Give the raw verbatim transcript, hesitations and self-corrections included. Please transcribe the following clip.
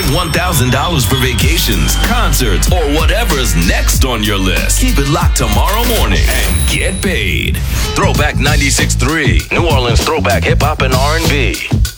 one thousand dollars for vacations, concerts, or whatever's next on your list. Keep it locked tomorrow morning and get paid. Throwback ninety-six point three, New Orleans throwback hip hop and R and B.